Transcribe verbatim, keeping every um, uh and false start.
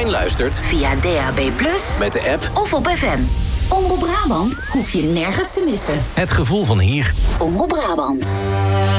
online luistert via D A B plus, met de app of op F M. Omroep Brabant hoef je nergens te missen. Het gevoel van hier. Omroep Brabant.